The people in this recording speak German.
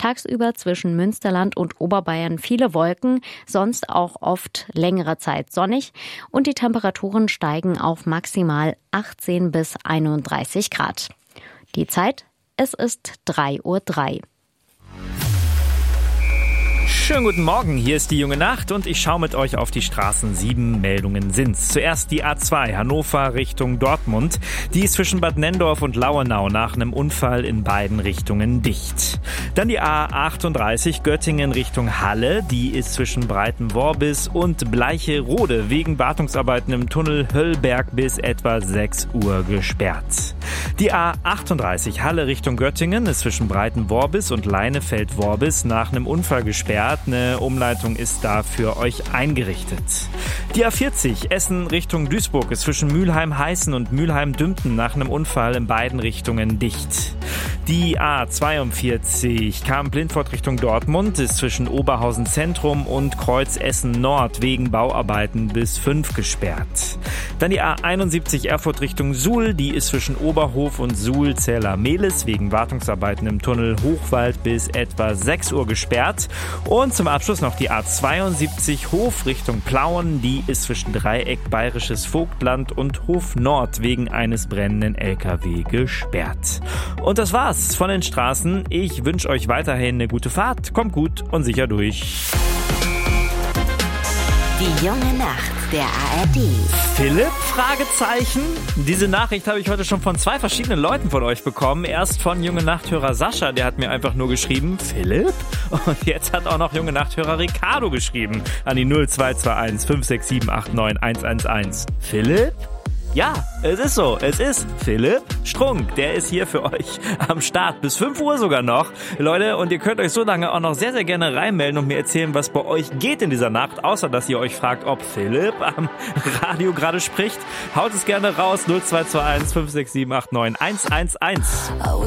Tagsüber zwischen Münsterland und Oberbayern viele Wolken, sonst auch oft längere Zeit sonnig und die Temperaturen steigen auf maximal 18 bis 31 Grad. Die Zeit, es ist 3:03 Uhr. Schönen guten Morgen, hier ist die junge Nacht und ich schaue mit euch auf die Straßen. 7 Meldungen sind's. Zuerst die A2 Hannover Richtung Dortmund. Die ist zwischen Bad Nenndorf und Lauenau nach einem Unfall in beiden Richtungen dicht. Dann die A38 Göttingen Richtung Halle. Die ist zwischen Breitenworbis und Bleicherode wegen Wartungsarbeiten im Tunnel Höllberg bis etwa 6 Uhr gesperrt. Die A38 Halle Richtung Göttingen ist zwischen Breitenworbis und Leinefeld-Worbis nach einem Unfall gesperrt. Eine Umleitung ist da für euch eingerichtet. Die A40 Essen Richtung Duisburg ist zwischen Mülheim-Heißen und Mülheim-Dümpten nach einem Unfall in beiden Richtungen dicht. Die A42 Kamp-Lindfort Richtung Dortmund ist zwischen Oberhausen Zentrum und Kreuz Essen Nord wegen Bauarbeiten bis 5 gesperrt. Dann die A71 Erfurt Richtung Suhl, die ist zwischen Oberhof und Suhl-Zella-Mehlis wegen Wartungsarbeiten im Tunnel Hochwald bis etwa 6 Uhr gesperrt. Und zum Abschluss noch die A72 Hof Richtung Plauen, die ist zwischen Dreieck Bayerisches Vogtland und Hof Nord wegen eines brennenden LKW gesperrt. Und das war's von den Straßen. Ich wünsche euch weiterhin eine gute Fahrt. Kommt gut und sicher durch. Die junge Nacht der ARD. Philipp? Fragezeichen. Diese Nachricht habe ich heute schon von 2 verschiedenen Leuten von euch bekommen. Erst von junge Nachthörer Sascha, der hat mir einfach nur geschrieben, Philipp? Und jetzt hat auch noch junge Nachthörer Ricardo geschrieben an die 0221 567 89 111. Philipp? Ja, es ist so. Es ist Philipp Strunk. Der ist hier für euch am Start. Bis 5 Uhr sogar noch. Leute, und ihr könnt euch so lange auch noch sehr, sehr gerne reinmelden und mir erzählen, was bei euch geht in dieser Nacht. Außer, dass ihr euch fragt, ob Philipp am Radio gerade spricht. Haut es gerne raus. 0221 567 89 111.